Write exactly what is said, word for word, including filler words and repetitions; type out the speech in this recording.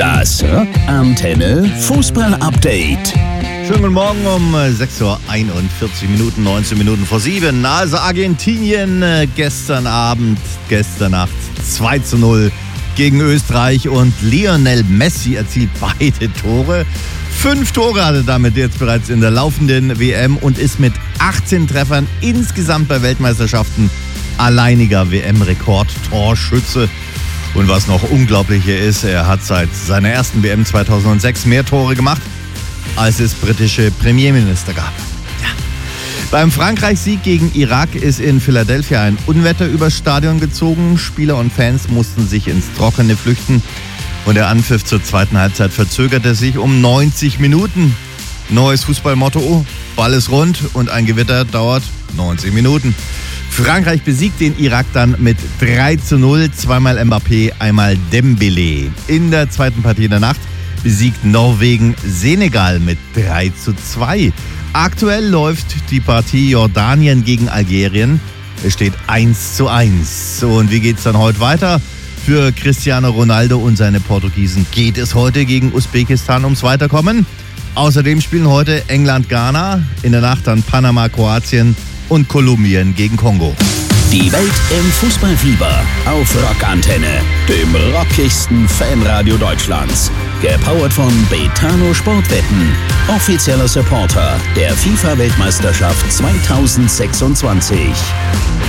Das Rockantenne Fußball-Update. Schönen guten Morgen um sechs Uhr einundvierzig Minuten, neunzehn Minuten vor sieben. Also Argentinien gestern Abend, gestern Nacht zwei zu null gegen Österreich und Lionel Messi erzielt beide Tore. Fünf Tore hat er damit jetzt bereits in der laufenden W M und ist mit achtzehn Treffern insgesamt bei Weltmeisterschaften alleiniger W M-Rekord-Torschütze. Und was noch unglaublicher ist, er hat seit seiner ersten W M zweitausendsechs mehr Tore gemacht, als es britische Premierminister gab. Ja. Beim Frankreich-Sieg gegen Irak ist in Philadelphia ein Unwetter übers Stadion gezogen. Spieler und Fans mussten sich ins Trockene flüchten. Und der Anpfiff zur zweiten Halbzeit verzögerte sich um neunzig Minuten. Neues Fußballmotto: Ball ist rund und ein Gewitter dauert neunzig Minuten. Frankreich besiegt den Irak dann mit drei zu null. Zweimal Mbappé, einmal Dembélé. In der zweiten Partie der Nacht besiegt Norwegen Senegal mit drei zu zwei. Aktuell läuft die Partie Jordanien gegen Algerien. Es steht eins zu eins. Und wie geht's dann heute weiter? Für Cristiano Ronaldo und seine Portugiesen geht es heute gegen Usbekistan ums Weiterkommen. Außerdem spielen heute England-Ghana, in der Nacht dann Panama-Kroatien und Kolumbien gegen Kongo. Die Welt im Fußballfieber auf Rockantenne, dem rockigsten Fanradio Deutschlands. Gepowert von Betano Sportwetten, offizieller Supporter der FIFA-Weltmeisterschaft zweitausendsechsundzwanzig.